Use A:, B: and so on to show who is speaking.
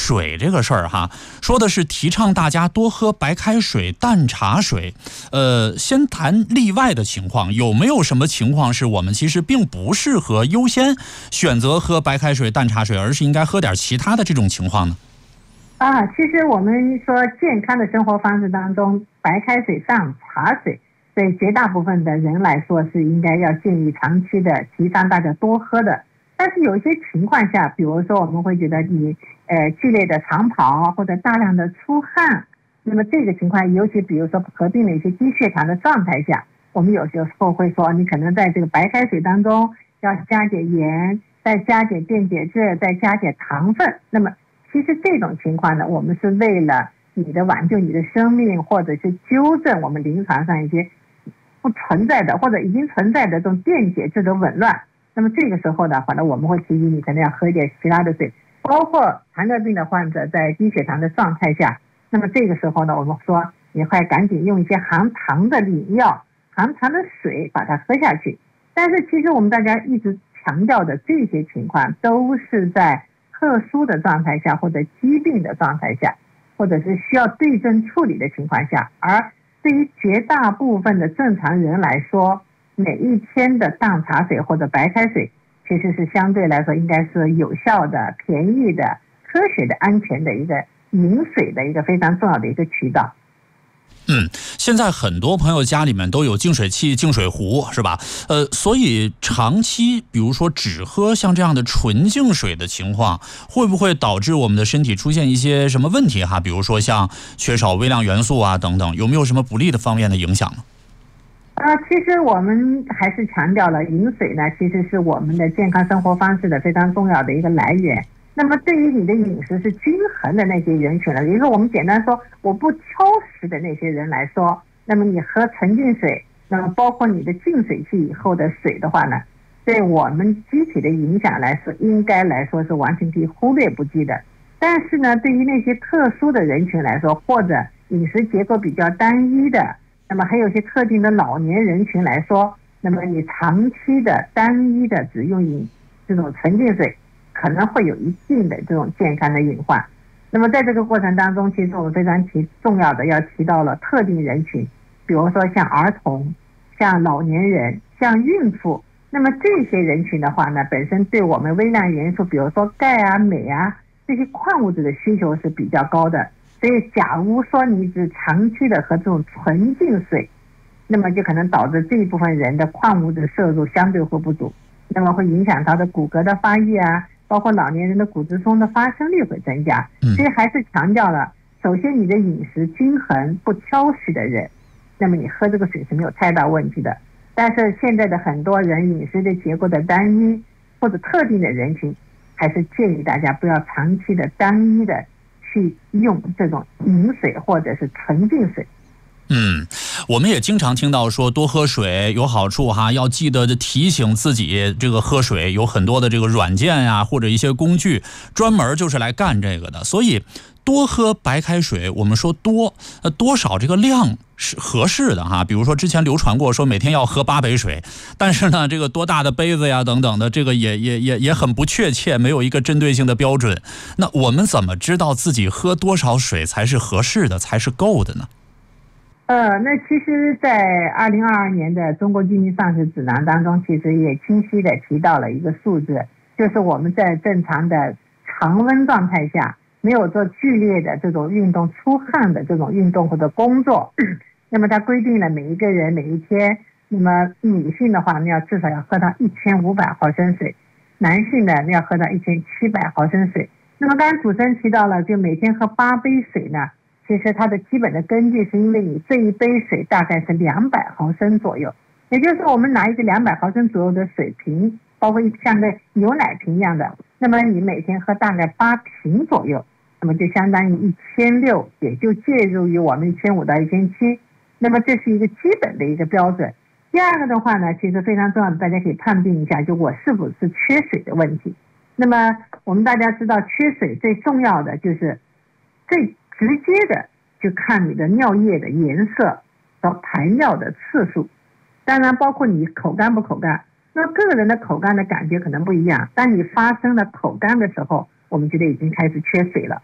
A: 水这个事儿哈，说的是提倡大家多喝白开水、淡茶水。先谈例外的情况，有没有什么情况是我们其实并不适合优先选择喝白开水、淡茶水，而是应该喝点其他的这种情况呢？
B: 其实我们说健康的生活方式当中，白开水、淡茶水对绝大部分的人来说是应该要建议长期的提倡大家多喝的。但是有一些情况下，比如说我们会觉得你剧烈的长跑或者大量的出汗，那么这个情况，尤其比如说合并了一些低血糖的状态下，我们有时候会说你可能在这个白开水当中要加点盐，再加点电解质，再加点糖分。那么其实这种情况呢，我们是为了你的挽救你的生命，或者是纠正我们临床上一些不存在的或者已经存在的这种电解质的紊乱。那么这个时候的话呢，我们会提醒你可能要喝一点其他的水，包括糖尿病的患者在低血糖的状态下，那么这个时候呢，我们说你快赶紧用一些含糖的饮料、含糖的水把它喝下去。但是其实我们大家一直强调的这些情况都是在特殊的状态下，或者疾病的状态下，或者是需要对症处理的情况下，而对于绝大部分的正常人来说，每一天的淡茶水或者白开水其实是相对来说应该是有效的、便宜的、科学的、安全的一个饮水的一个非常重要的一个渠道。
A: 现在很多朋友家里面都有净水器、净水壶，是吧？所以长期比如说只喝像这样的纯净水的情况，会不会导致我们的身体出现一些什么问题哈？比如说像缺少微量元素啊等等，有没有什么不利的方面的影响呢？
B: 其实我们还是强调了饮水呢，其实是我们的健康生活方式的非常重要的一个来源。那么对于你的饮食是均衡的那些人群呢，比如说我们简单说我不挑食的那些人来说，那么你喝纯净水，那么包括你的净水器以后的水的话呢，对我们机体的影响来说，应该来说是完全可以忽略不计的。但是呢，对于那些特殊的人群来说，或者饮食结构比较单一的，那么还有一些特定的老年人群来说，那么你长期的单一的只用这种纯净水，可能会有一定的这种健康的隐患。那么在这个过程当中，其实我们非常重要的要提到了特定人群，比如说像儿童、像老年人、像孕妇。那么这些人群的话呢，本身对我们微量元素，比如说钙啊、镁啊这些矿物质的需求是比较高的。所以假如说你只长期的喝这种纯净水，那么就可能导致这一部分人的矿物质摄入相对会不足，那么会影响他的骨骼的发育啊，包括老年人的骨质疏松的发生率会增加。所以还是强调了，首先你的饮食均衡不挑食的人，那么你喝这个水是没有太大问题的。但是现在的很多人饮食的结构的单一或者特定的人群，还是建议大家不要长期的单一的去用这种饮水或者是纯净水。
A: 我们也经常听到说多喝水有好处哈，要记得提醒自己这个喝水，有很多的这个软件呀或者一些工具专门就是来干这个的。所以多喝白开水，我们说多少这个量是合适的哈。比如说之前流传过说每天要喝8杯水，但是呢这个多大的杯子呀等等的，这个也很不确切，没有一个针对性的标准。那我们怎么知道自己喝多少水才是合适的，才是够的呢？
B: 那其实在2022年的中国居民膳食指南当中，其实也清晰的提到了一个数字，就是我们在正常的常温状态下，没有做剧烈的这种运动出汗的这种运动或者工作，那么它规定了每一个人每一天，那么女性的话呢至少要喝到1500毫升水，男性呢要喝到1700毫升水。那么刚才主持人提到了，就每天喝8杯水呢，其实它的基本的根据是因为你这一杯水大概是200毫升左右，也就是说我们拿一个200毫升左右的水瓶，包括像个牛奶瓶一样的，那么你每天喝大概8瓶左右，那么就相当于1600，也就介入于我们1500到1700，那么这是一个基本的一个标准。第二个的话呢，其实非常重要的，大家可以判定一下，就我是否是缺水的问题。那么我们大家知道，缺水最重要的就是最直接的就看你的尿液的颜色和排尿的次数，当然包括你口干不口干。那个人的口干的感觉可能不一样，当你发生了口干的时候，我们觉得已经开始缺水了。